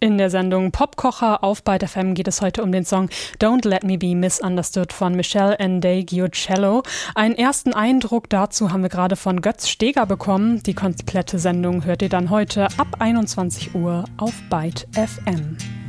In der Sendung Popkocher auf Byte FM geht es heute um den Song Don't Let Me Be Misunderstood von Michelle Ndegeocello. Einen ersten Eindruck dazu haben wir gerade von Götz Steger bekommen. Die komplette Sendung hört ihr dann heute ab 21 Uhr auf Byte FM.